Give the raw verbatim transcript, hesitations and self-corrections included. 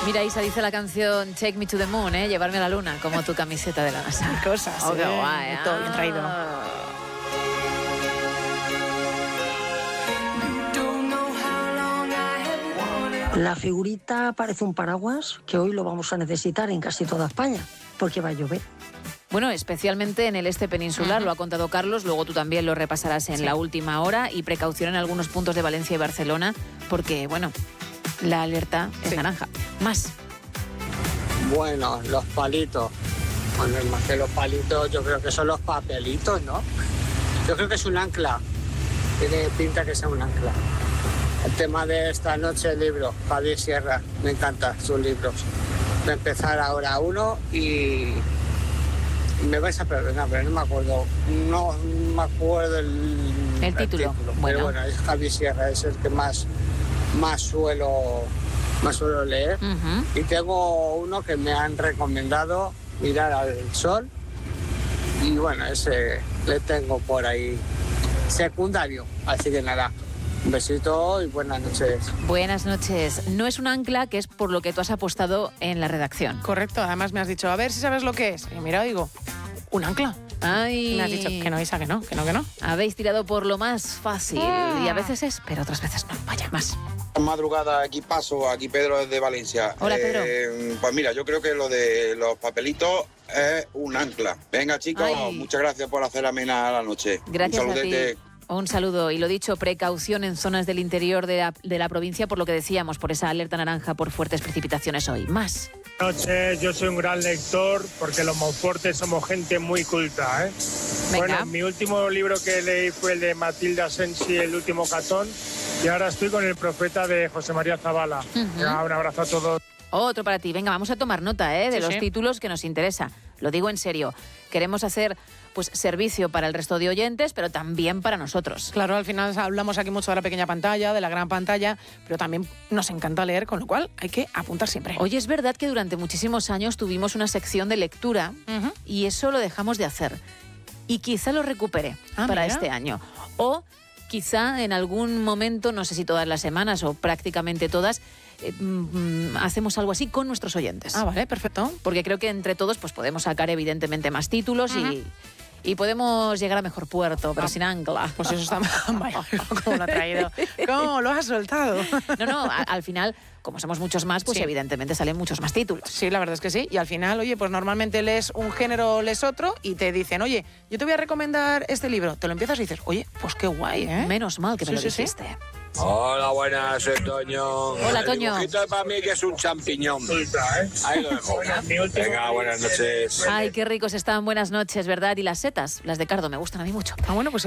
Mira, Isa dice la canción Take Me to the Moon, ¿eh? Llevarme a la luna, como tu camiseta de la NASA. Cosas, oh, ¿eh? qué guay, ¿eh? Todo bien traído. La figurita parece un paraguas que hoy lo vamos a necesitar en casi toda España, porque va a llover. Bueno, especialmente en el este peninsular, uh-huh. lo ha contado Carlos, luego tú también lo repasarás en sí. la última hora, y precaución en algunos puntos de Valencia y Barcelona, porque, bueno, la alerta es sí. naranja. Más. Bueno, los palitos. Bueno, más que los palitos, yo creo que son los papelitos, ¿no? Yo creo que es un ancla. Tiene pinta que sea un ancla. El tema de esta noche, el libro, Javier Sierra, me encantan sus libros. Voy a empezar ahora uno y me vais a perdonar, pero no me acuerdo, no me acuerdo el, el, el título. título. Bueno. Pero bueno, es Javier Sierra, es el que más, más, suelo, más suelo leer. Uh-huh. Y tengo uno que me han recomendado, Mirar al Sol, y bueno, ese le tengo por ahí secundario, así que nada. Un besito y buenas noches. Buenas noches. No es un ancla, que es por lo que tú has apostado en la redacción. Correcto, además me has dicho, a ver si sabes lo que es. Y mira, digo, un ancla. Ay. Me has dicho que no, Isa, que no, que no, que no. Habéis tirado por lo más fácil. Ah. Y a veces es, pero otras veces no. Vaya, más. Madrugada, aquí paso, aquí Pedro desde Valencia. Hola, Pedro. Eh, pues mira, yo creo que lo de los papelitos es un ancla. Venga, chicos, Ay. muchas gracias por hacer amena la noche. Gracias un a ti. Un saludo. Y lo dicho, precaución en zonas del interior de la, de la provincia, por lo que decíamos, por esa alerta naranja por fuertes precipitaciones hoy. Más. Buenas noches, yo soy un gran lector porque los Monfortes somos gente muy culta, ¿eh? Venga. Bueno, mi último libro que leí fue el de Matilda Sensi, El último catón, y ahora estoy con El profeta de José María Zabala. Uh-huh. Ya, un abrazo a todos. Otro para ti. Venga, vamos a tomar nota, ¿eh? de sí, los sí. títulos que nos interesa. Lo digo en serio. Queremos hacer pues servicio para el resto de oyentes, pero también para nosotros. Claro, al final hablamos aquí mucho de la pequeña pantalla, de la gran pantalla, pero también nos encanta leer, con lo cual hay que apuntar siempre. Oye, es verdad que durante muchísimos años tuvimos una sección de lectura uh-huh. y eso lo dejamos de hacer. Y quizá lo recupere ah, para mira. este año. O quizá en algún momento, no sé si todas las semanas o prácticamente todas, eh, mm, hacemos algo así con nuestros oyentes. Ah, vale, perfecto. Porque creo que entre todos pues podemos sacar evidentemente más títulos uh-huh. y... Y podemos llegar a mejor puerto, pero ah, sin ancla. Pues eso está... Vaya, ¿cómo lo ha traído? ¿Cómo lo has soltado? No, no, a, al final, como somos muchos más, pues sí. evidentemente salen muchos más títulos. Sí, la verdad es que sí. Y al final, oye, pues normalmente lees un género, lees otro y te dicen, oye, yo te voy a recomendar este libro. Te lo empiezas y dices, oye, pues qué guay, ¿eh? Menos mal que me sí, lo sí, dijiste. Sí. Hola, buenas, soy Toño. Hola, Toño. El dibujito para mí que es un champiñón. Ahí lo dejo. Venga, buenas noches. Ay, qué ricos están, buenas noches, ¿verdad? Y las setas, las de cardo, me gustan a mí mucho. Ah, bueno, pues